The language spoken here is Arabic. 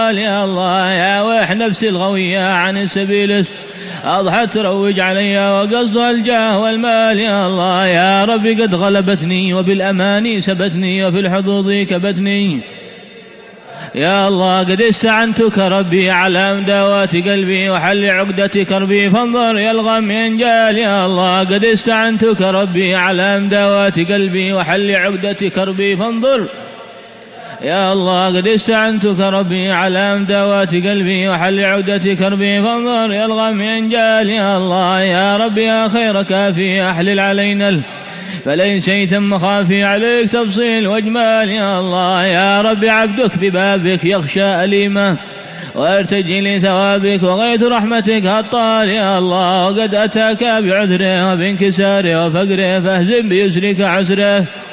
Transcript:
يا الله يا ويح نفسي الغوية عن السبيل أضحت تروج علي وقصدها الجاه والمال. يا الله يا ربي قد غلبتني وبالأماني سبتني وفي الحظوظ كبتني. يا الله قد استعنتك ربي على مداوات قلبي وحل عقدة كربي فانظر يا الغم ينجال. يا الله قد استعنتك ربي على مداوات قلبي وحل عقدة كربي فانظر. يا الله قد استعنتك ربي على مداوات قلبي وحل عقدة كربي فانظر يا الغم ينجال. يا الله يا ربي يا خير كافي أحلل علينا فليس ثم خافي عليك تفصيل واجمال. يا الله يا ربي عبدك ببابك يخشى أليمه ويرتجي لثوابك وغيث رحمتك هطال. يا الله وقد أتاك بعذره وبانكساره وفقره فاهزم بيسرك عسره.